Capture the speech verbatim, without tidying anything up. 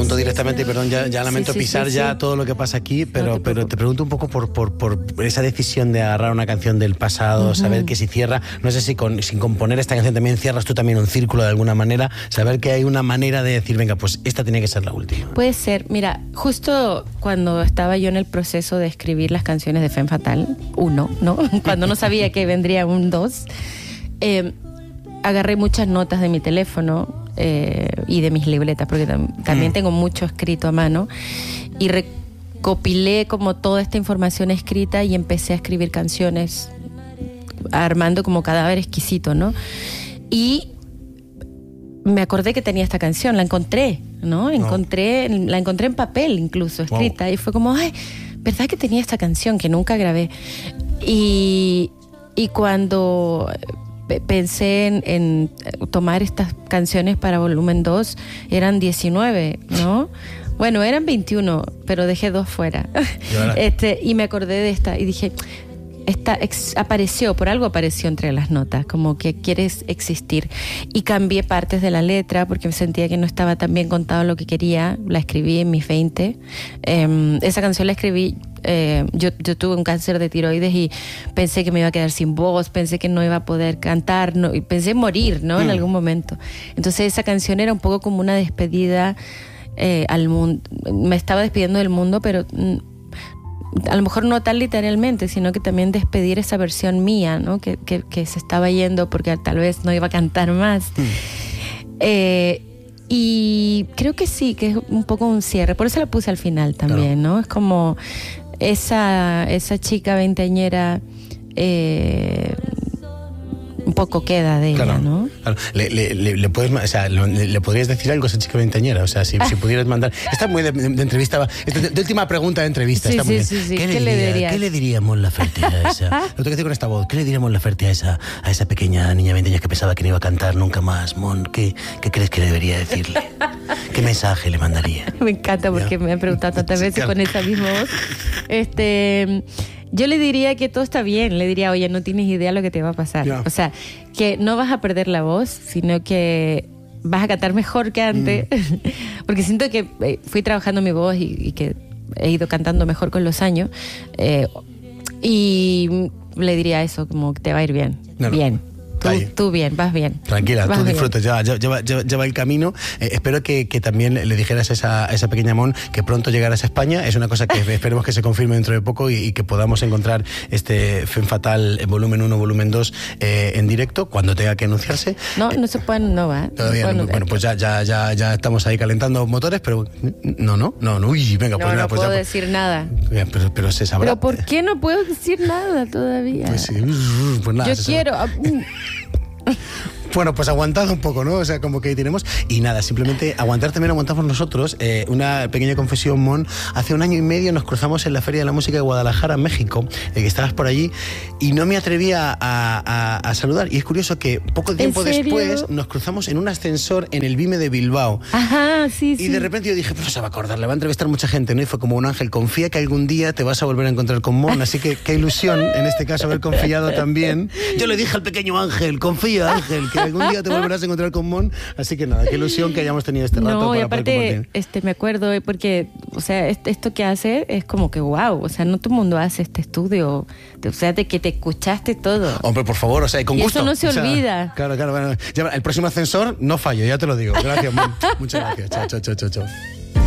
pregunto directamente, y perdón, ya, ya lamento sí, sí, pisar sí, ya sí. todo lo que pasa aquí, pero, No te pero te pregunto un poco por, por, por esa decisión de agarrar una canción del pasado, uh-huh. saber que si cierra, no sé si con, sin componer esta canción también cierras tú también un círculo de alguna manera, saber que hay una manera de decir, venga, pues esta tenía que ser la última. Puede ser, mira, justo cuando estaba yo en el proceso de escribir las canciones de Femme Fatale, uno, ¿no? Cuando no sabía que vendría un dos, eh, agarré muchas notas de mi teléfono eh, y de mis libretas, porque tam- también mm. tengo mucho escrito a mano, y recopilé como toda esta información escrita y empecé a escribir canciones armando como cadáver exquisito, ¿no? Y me acordé que tenía esta canción, la encontré, ¿no? Encontré, oh. la encontré en papel incluso, escrita, wow. y fue como, ay, ¿verdad que tenía esta canción que nunca grabé? Y, y cuando pensé en, en tomar estas canciones para volumen dos, eran diecinueve, ¿no? Bueno, eran veintiuno, pero dejé dos fuera. este, y me acordé de esta y dije, esta ex- apareció, por algo apareció entre las notas, como que quieres existir. Y cambié partes de la letra porque sentía que no estaba tan bien contado lo que quería. La escribí en mis veinte. Eh, esa canción la escribí... Eh, yo, yo tuve un cáncer de tiroides y pensé que me iba a quedar sin voz, pensé que no iba a poder cantar, no, y pensé morir, ¿no? Mm. En algún momento. Entonces esa canción era un poco como una despedida eh, al mundo. Me estaba despidiendo del mundo, pero mm, a lo mejor no tan literalmente, sino que también despedir esa versión mía, ¿no? Que, que, que se estaba yendo porque tal vez no iba a cantar más. Mm. Eh, y creo que sí, que es un poco un cierre. Por eso la puse al final también, claro. ¿no? Es como... Esa, esa chica veinteañera eh, un poco queda de claro, ella, ¿no? Claro. Le, le, le, le, puedes, o sea, le, le podrías decir algo a esa chica veinteañera, o sea, si, si pudieras mandar... Está muy de, de, de entrevista, de, de última pregunta de entrevista, sí, está sí, muy bien. Sí, sí. ¿Qué, ¿Qué, le le diría, ¿Qué le diríamos la Ferti a esa? Lo tengo que decir con esta voz. ¿Qué le diríamos la Ferti a esa, a esa pequeña niña veinte años que pensaba que no iba a cantar nunca más? Mon, ¿qué, qué crees que debería decirle? ¿Qué mensaje le mandaría? Me encanta porque ¿Ya? me han preguntado tantas veces sí, claro. con esa misma voz. Este... Yo le diría que todo está bien, le diría, oye, no tienes idea lo que te va a pasar. Yeah. O sea, que no vas a perder la voz, sino que vas a cantar mejor que antes. Mm. Porque siento que fui trabajando mi voz y, y que he ido cantando mejor con los años. Eh, y le diría eso, como que te va a ir bien. No, no. Bien. Tú, tú bien, vas bien. Tranquila, vas tú disfrutas, ya, ya, ya, ya, ya va el camino. Eh, espero que, que también le dijeras a esa, a esa pequeña Mon que pronto llegarás a España. Es una cosa que esperemos que se confirme dentro de poco y, y que podamos encontrar este Femme Fatale volumen uno, volumen dos eh, en directo cuando tenga que anunciarse. No, no se puede, no va. Todavía no. no bueno, pues ya, ya, ya, ya estamos ahí calentando motores, pero no, no, no, no. Uy, venga, no, pues nada, no pues puedo ya, decir nada. Pero, pero se sabrá. ¿Pero por qué no puedo decir nada todavía? Pues sí, pues nada. Yo quiero... Bueno, pues aguantad un poco, ¿no? O sea, como que tenemos... Y nada, simplemente aguantar también aguantamos nosotros. Eh, una pequeña confesión, Mon. Hace un año y medio nos cruzamos en la Feria de la Música de Guadalajara, México, eh, que estabas por allí, y no me atrevía a, a, a saludar. Y es curioso que poco tiempo después nos cruzamos en un ascensor en el Vime de Bilbao. Ajá, sí, sí. Y de repente yo dije, pues no se va a acordar, le va a entrevistar mucha gente, ¿no? Y fue como un ángel, confía que algún día te vas a volver a encontrar con Mon. Así que qué ilusión, en este caso, haber confiado también. Yo le dije al pequeño Ángel, confía, Ángel, que algún día te volverás a encontrar con Mon, así que nada, qué ilusión que hayamos tenido este rato. No, para y aparte, este, me acuerdo, porque, o sea, esto que hace es como que wow, o sea, no todo el mundo hace este estudio, o sea, de que te escuchaste todo. Hombre, por favor, o sea, con y gusto. eso no se o sea, olvida. Claro, claro, bueno, ya, el próximo ascensor no fallo, ya te lo digo. Gracias, Mon. Muchas gracias. Chao, chao, chao, chao, chao.